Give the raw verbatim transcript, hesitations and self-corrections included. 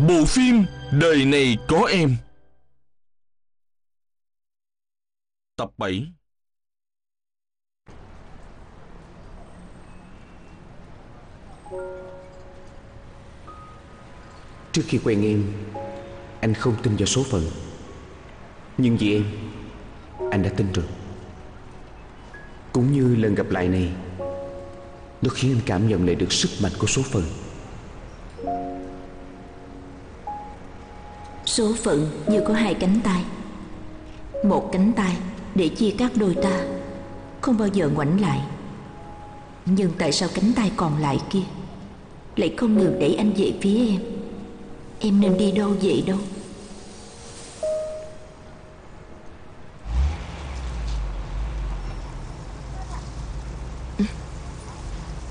Bộ phim Đời Này Có Em. Tập bảy. Trước khi quen em, anh không tin vào số phận. Nhưng vì em, anh đã tin rồi. Cũng như lần gặp lại này, nó khiến anh cảm nhận lại được sức mạnh của số phận. Số phận như có hai cánh tay. Một cánh tay để chia cắt đôi ta, không bao giờ ngoảnh lại. Nhưng tại sao cánh tay còn lại kia lại không ngừng đẩy anh về phía em? Em nên đi đâu vậy đâu?